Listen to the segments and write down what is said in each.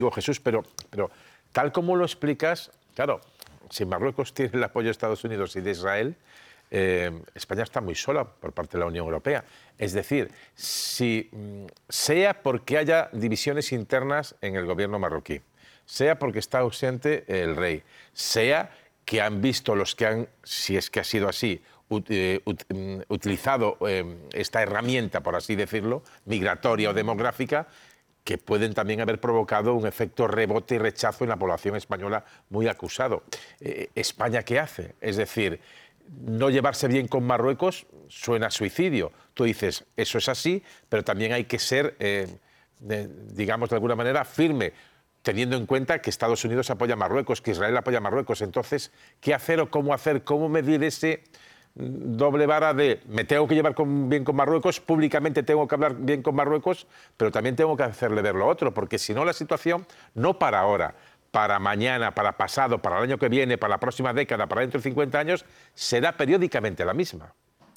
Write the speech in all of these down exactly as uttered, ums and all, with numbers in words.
Jesús, pero, pero tal como lo explicas, claro, si Marruecos tiene el apoyo de Estados Unidos y de Israel, eh, España está muy sola por parte de la Unión Europea. Es decir, si sea porque haya divisiones internas en el gobierno marroquí, sea porque está ausente el rey, sea que han visto los que han, si es que ha sido así, ut, eh, ut, utilizado eh, esta herramienta, por así decirlo, migratoria o demográfica, que pueden también haber provocado un efecto rebote y rechazo en la población española muy acusado. Eh, ¿España qué hace? Es decir, no llevarse bien con Marruecos suena a suicidio. Tú dices, eso es así, pero también hay que ser, eh, de, digamos de alguna manera, firme, teniendo en cuenta que Estados Unidos apoya a Marruecos, que Israel apoya a Marruecos. Entonces, ¿qué hacer o cómo hacer? ¿Cómo medir ese doble vara de me tengo que llevar con, bien con Marruecos, públicamente tengo que hablar bien con Marruecos, pero también tengo que hacerle ver lo otro, porque si no la situación, no para ahora, para mañana, para pasado, para el año que viene, para la próxima década, para dentro de cincuenta años, será periódicamente la misma.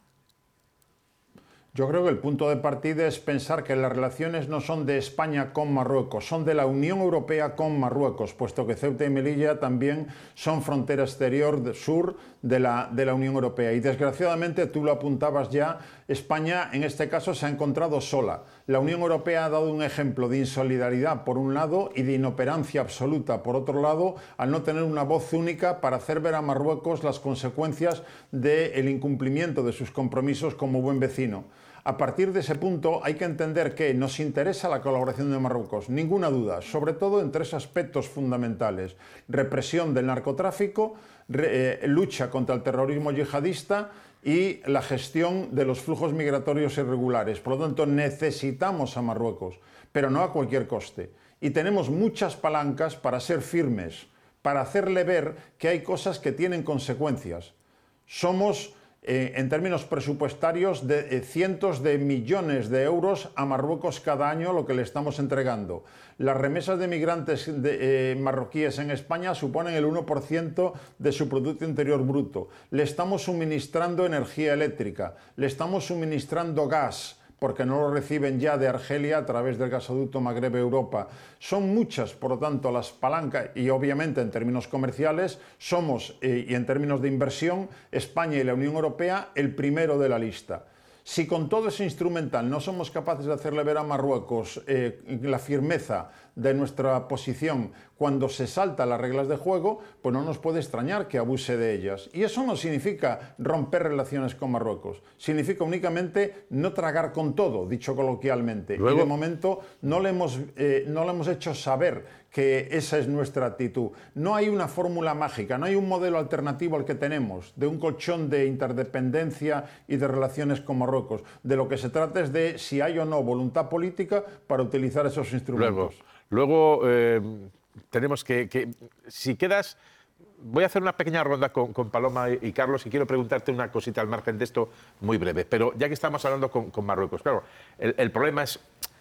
Yo creo que el punto de partida es pensar que las relaciones no son de España con Marruecos, son de la Unión Europea con Marruecos, puesto que Ceuta y Melilla también son frontera exterior de, sur de la, de la Unión Europea. Y desgraciadamente, tú lo apuntabas ya, España en este caso se ha encontrado sola. La Unión Europea ha dado un ejemplo de insolidaridad por un lado y de inoperancia absoluta por otro lado, al no tener una voz única para hacer ver a Marruecos las consecuencias del incumplimiento de sus compromisos como buen vecino. A partir de ese punto hay que entender que nos interesa la colaboración de Marruecos, ninguna duda, sobre todo en tres aspectos fundamentales: represión del narcotráfico, re, eh, lucha contra el terrorismo yihadista y la gestión de los flujos migratorios irregulares. Por lo tanto, necesitamos a Marruecos, pero no a cualquier coste. Y tenemos muchas palancas para ser firmes, para hacerle ver que hay cosas que tienen consecuencias. Somos... Eh, en términos presupuestarios, de eh, cientos de millones de euros a Marruecos cada año lo que le estamos entregando. Las remesas de migrantes de, eh, marroquíes en España suponen el uno por ciento de su Producto Interior Bruto. Le estamos suministrando energía eléctrica, le estamos suministrando gas, porque no lo reciben ya de Argelia a través del gasoducto Magreb-Europa. Son muchas, por lo tanto, las palancas, y obviamente en términos comerciales somos, eh, y en términos de inversión, España y la Unión Europea el primero de la lista. Si con todo ese instrumental no somos capaces de hacerle ver a Marruecos eh, la firmeza de nuestra posición cuando se salta las reglas de juego, pues no nos puede extrañar que abuse de ellas. Y eso no significa romper relaciones con Marruecos, significa únicamente no tragar con todo, dicho coloquialmente. Luego... Y de momento no le hemos, eh, no le hemos hecho saber que esa es nuestra actitud. No hay una fórmula mágica, no hay un modelo alternativo al que tenemos, de un colchón de interdependencia y de relaciones con Marruecos. De lo que se trata es de si hay o no voluntad política para utilizar esos instrumentos. Luego, luego eh, tenemos que, que, si quedas, voy a hacer una pequeña ronda con, con Paloma y, y Carlos y quiero preguntarte una cosita al margen de esto muy breve, pero ya que estamos hablando con, con Marruecos, claro, el, el problema es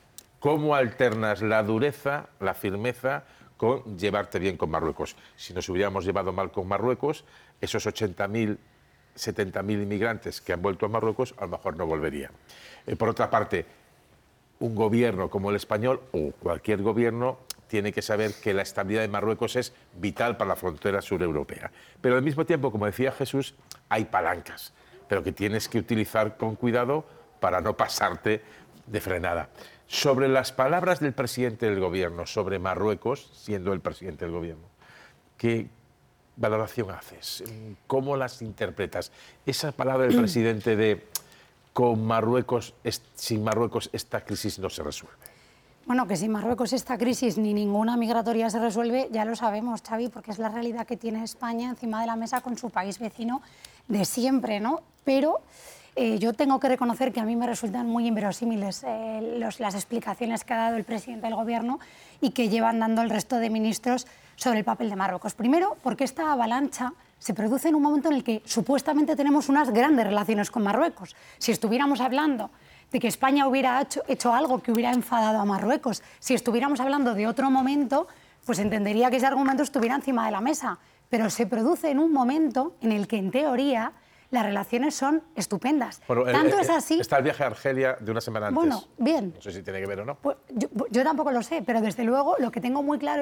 cómo alternas la dureza, la firmeza con llevarte bien con Marruecos. Si nos hubiéramos llevado mal con Marruecos, esos ochenta mil, setenta mil inmigrantes que han vuelto a Marruecos a lo mejor no volverían. Eh, por otra parte, un gobierno como el español o cualquier gobierno tiene que saber que la estabilidad de Marruecos es vital para la frontera sureuropea. Pero al mismo tiempo, como decía Jesús, hay palancas, pero que tienes que utilizar con cuidado para no pasarte de frenada. Sobre las palabras del presidente del gobierno sobre Marruecos, siendo el presidente del gobierno, ¿qué valoración haces? ¿Cómo las interpretas? Esa palabra del presidente de con Marruecos, sin Marruecos esta crisis no se resuelve. Bueno, que sin Marruecos esta crisis ni ninguna migratoria se resuelve, ya lo sabemos, Xavi, porque es la realidad que tiene España encima de la mesa con su país vecino de siempre, ¿no? Pero eh, yo tengo que reconocer que a mí me resultan muy inverosímiles eh, los, las explicaciones que ha dado el presidente del Gobierno y que llevan dando el resto de ministros sobre el papel de Marruecos. Primero, porque esta avalancha se produce en un momento en el que supuestamente tenemos unas grandes relaciones con Marruecos. Si estuviéramos hablando de que España hubiera hecho, hecho algo que hubiera enfadado a Marruecos, si estuviéramos hablando de otro momento, pues entendería que ese argumento estuviera encima de la mesa. Pero se produce en un momento en el que, en teoría, las relaciones son estupendas. Bueno, Tanto eh, es así... Está el viaje a Argelia de una semana antes. Bueno, bien. No sé si tiene que ver o no. Pues yo, yo tampoco lo sé, pero desde luego lo que tengo muy claro